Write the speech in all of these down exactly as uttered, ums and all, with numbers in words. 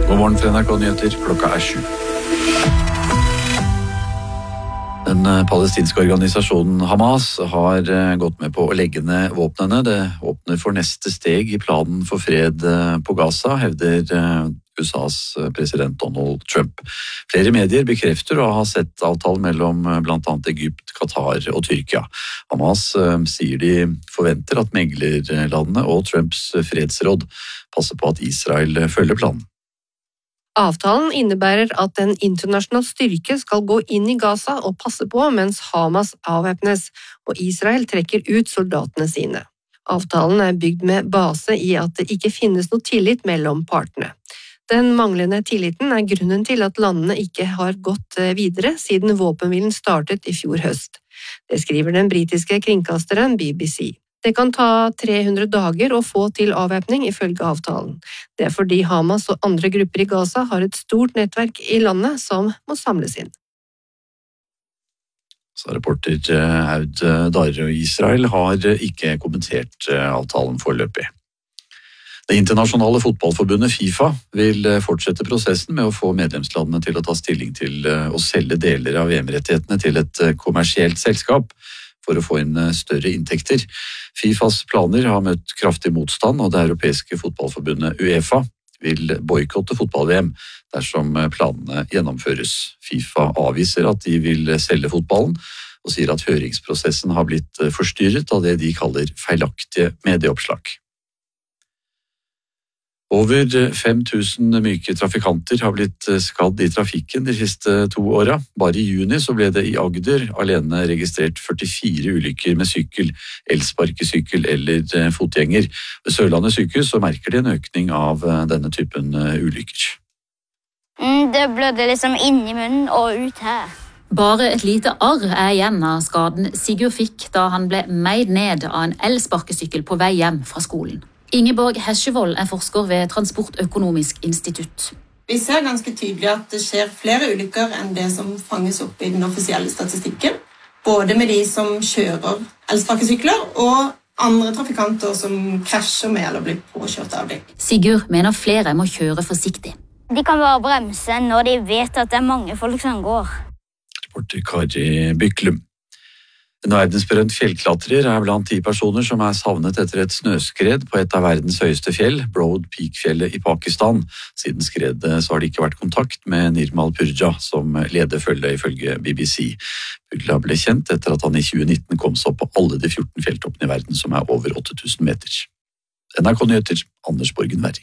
God morgen fra N R K Nyheter, klokka er sju. Den palestinske organisasjonen Hamas har gått med på å legge ned våpnene. Det åpner for neste steg i planen for fred på Gaza, hevder U S A's president Donald Trump. Flere medier bekrefter å ha sett avtalen mellom blant annet Egypt, Qatar og Tyrkia. Hamas sier de forventer at meglerlandene og Trumps fredsråd passer på at Israel følger planen. Avtalen innebærer at en internasjonal styrke skal gå inn i Gaza og passe på mens Hamas avvæpnes, og Israel trekker ut soldatene sine. Avtalen er bygd med base i at det ikke finnes noe tillit mellom partene. Den manglende tilliten er grunnen til at landene ikke har gått videre siden våpenhvilen startet i fjor høst. Det skriver den britiske kringkasteren B B C. Det kan ta tre hundre dager å få til avvæpning ifølge avtalen. Det er fordi Hamas og andre grupper i Gaza har et stort nettverk i landet som må samles inn. Så reporter Aud Darre og Israel har ikke kommentert avtalen foreløpig. Det internasjonale fotballforbundet FIFA vil fortsette prosessen med å få medlemslandene til å ta stilling til å selge deler av V M-rettighetene til et kommersielt selskap for å få inn større inntekter. FIFAs planer har møtt kraftig motstand, og det europeiske fotballforbundet UEFA vil boikotte fotball-V M dersom planene gjennomføres. FIFA avviser at de vil selge fotballen, og sier at høringsprosessen har blitt forstyrret av det de kaller feilaktige medieoppslag. Over fem tusen myke trafikanter har blitt skadd i trafikken de siste to åra. Bare i juni så ble det i Agder alene registrert førtifire ulykker med sykkel, elsparkesykkel eller fotgjenger. Ved Sørlandet sykehus så merker de en økning av denne typen ulykker. Mm, det blødde liksom inn i munnen og ut her. Bare et lite arr er igjen av skaden Sigurd fikk da han ble meid ned av en elsparkesykkel på vei hjem fra skolen. Ingeborg Hesjevold er forsker ved Transportøkonomisk institutt. Vi ser ganske tydelig at det skjer flere ulykker enn det som fanges opp i den offisielle statistikken. Både med de som kjører elsparkesykler og andre trafikanter som krasjer med eller blir påkjørt av dem. Sigurd mener flere må kjøre forsiktig. De kan bare bremse når de vet at det er mange folk som går. Reporter Kari Byklum. En verdensberømt fjellklatrer er blant de personer som er savnet etter et snøskred på et av verdens høyeste fjell, Broad Peak-fjellet i Pakistan. Siden skredet så har det ikke vært kontakt med Nirmal Purja, som leder følget ifølge B B C. Purja ble kjent etter at han i tjue nitten kom seg opp på alle de fjorten fjelltoppene i verden, som er over åtte tusen meter. N R K Nyheter, Anders Borgen Werring.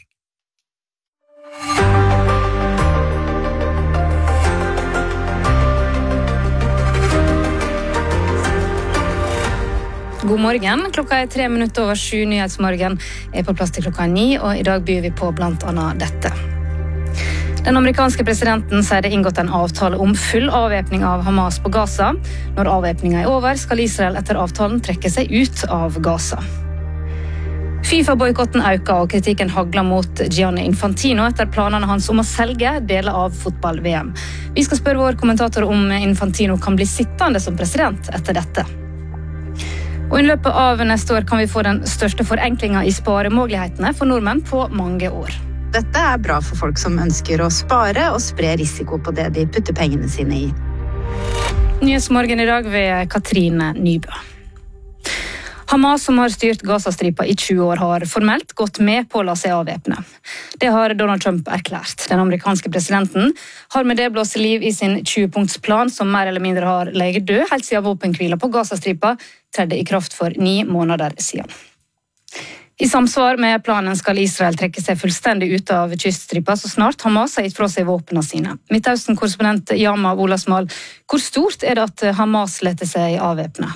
God morgen, klokka er tre minutter over sju, Nyhetsmorgen er på plass til klokka ni, og i dag byr vi på blant annet dette. Den amerikanske presidenten sier det inngått en avtale om full avvæpning av Hamas på Gaza. Når avvæpningen er over, skal Israel etter avtalen trekke seg ut av Gaza. FIFA-boikotten øker, og kritikken hagler mot Gianni Infantino etter planene hans om å selge deler av fotball-V M. Vi skal spørre vår kommentator om Infantino kan bli sittende som president etter dette. Og i løpet av neste år kan vi få den største forenklingen i sparemulighetene for nordmenn på mange år. Dette er bra for folk som ønsker å spare og spre risiko på det de putter pengene sine i. Nyhetsmorgen i dag ved Katrine Nybø. Hamas, som har styrt Gazastripa i tjue år, har formelt gått med på å la seg avvæpne. Det har Donald Trump erklært. Den amerikanske presidenten har med det blåst liv i sin tjue-punktsplan, som mer eller mindre har ligget død helt siden våpenhvila på Gazastripa tredde i kraft for ni måneder siden. I samsvar med planen skal Israel trekke seg fullstendig ut av kyststripa så snart Hamas har gitt fra seg våpnene sine. Midtøsten-korrespondent Yama Olasmal, hvor stort er det at Hamas leter seg avvæpne?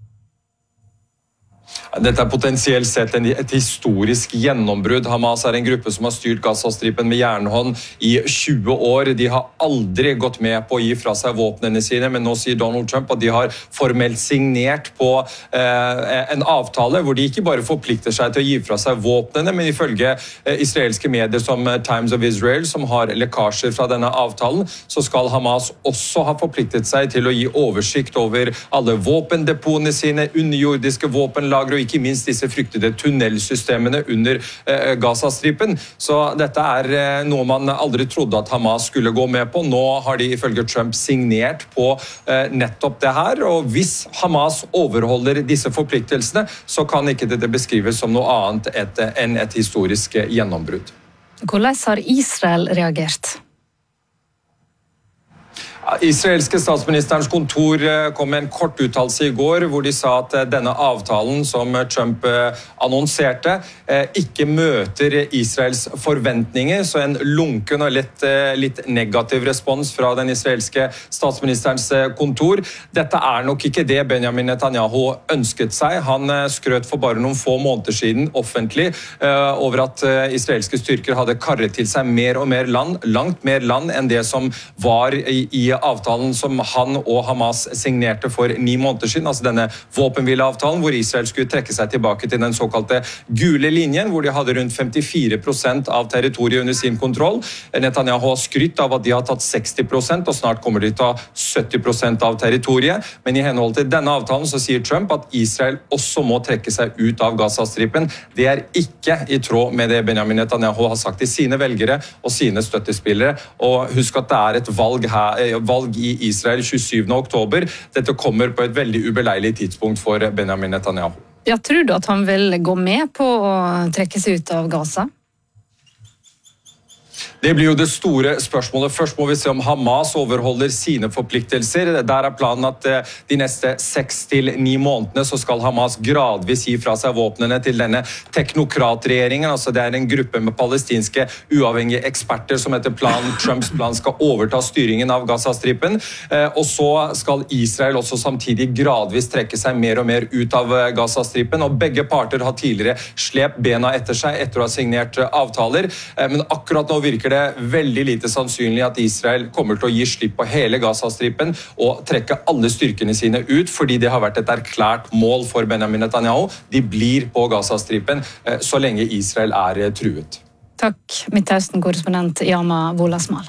Dette er potensielt sett et historisk gjennombrudd. Hamas er en gruppe som har styrt Gazastripen med jernhånd i tjue år. De har aldri gått med på å gi fra seg våpnene sine, men nå sier Donald Trump at de har formelt signert på eh, en avtale hvor de ikke bare forplikter seg til å gi fra seg våpnene, men ifølge eh, israelske medier som Times of Israel, som har lekkasjer fra denne avtalen, så skal Hamas også ha forpliktet seg til å gi oversikt over alle våpendepotene sine, underjordiske våpenlag våpenlager og ikke minst disse fryktede tunnelsystemene under eh, Gazastripen. Så dette er eh, noe man aldri trodde at Hamas skulle gå med på. Nå har de ifølge Trump signert på eh, nettopp det her, og hvis Hamas overholder disse forpliktelsene, så kan ikke dette beskrives som noe annet et, enn et historisk gjennombrudd. Hvordan har Israel reagert? Israelske statsministerens kontor kom med en kort uttalelse i går, hvor de sa at denne avtalen som Trump annonserte, ikke møter Israels forventninger, så en lunken og litt, litt negativ respons fra den israelske statsministerens kontor. Dette er nok ikke det Benjamin Netanyahu ønsket seg. Han skrøt for bare noen få måneder siden offentlig over at israelske styrker hadde karret til seg mer og mer land, langt mer land enn det som var i, i avtalen som han og Hamas signerte for ni måneder siden, altså denne våpenhvileavtalen, hvor Israel skulle trekke seg tilbake til den såkalte gule linjen, hvor de hadde rundt femtifire prosent av territoriet under sin kontroll. Netanyahu har skrytt av at de har tatt seksti prosent, og snart kommer de til å ta sytti prosent av territoriet. Men i henhold til denne avtalen så sier Trump at Israel også må trekke seg ut av Gazastripen. Det er ikke i tråd med det Benjamin Netanyahu har sagt til sine velgere og sine støttespillere. Og husk at det er et valg her, valg i Israel tjuesyvende oktober. Dette kommer på et veldig ubeleilig tidspunkt for Benjamin Netanyahu. Ja, tror du at han vil gå med på å trekke seg ut av Gaza? Det blir jo det store spørsmålet. Først må vi se om Hamas overholder sine forpliktelser. Der er planen at de neste seks til ni månedene så skal Hamas gradvis gi fra seg våpnene til denne teknokratregjeringen. Altså det er en gruppe med palestinske uavhengige eksperter som etter planen, Trumps plan skal overta styringen av Gazastripen. Og så skal Israel også samtidig gradvis trekke seg mer og mer ut av Gazastripen. Og begge parter har tidligere slept bena etter seg etter å ha signert avtaler. Men akkurat nå virker det veldig lite sannsynlig at Israel kommer til å gi slipp på hele Gazastripen og trekke alle styrkene sine ut, fordi det har vært et erklært mål for Benjamin Netanyahu. De blir på Gazastripen så lenge Israel er truet. Takk, Midtøsten-korrespondent Yama Wolasmal.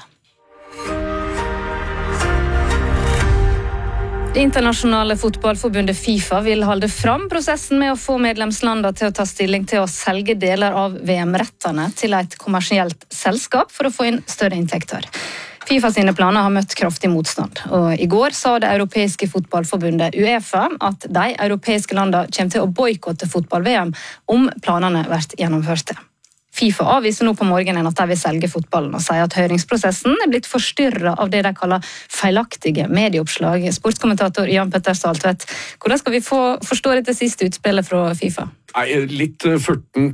Det internasjonale fotballforbundet FIFA vil holde fram prosessen med å få medlemslandene til å ta stilling til å selge deler av V M-rettene til et kommersielt selskap for å få inn større inntekter. FIFA sine planer har møtt kraftig motstand, og i går sa det europeiske fotballforbundet UEFA at de europeiske landene kommer til å boikotte fotball-V M om planene blir gjennomførte. FIFA avviser nå på morgenen at de vil selge fotballen og sier at høringsprosessen er blitt forstyrret av det de kaller feilaktige medieoppslag. Sportskommentator Jan Petter Saltvedt, hvordan skal vi få forstå dette siste utspillet fra FIFA? Nei, litt furten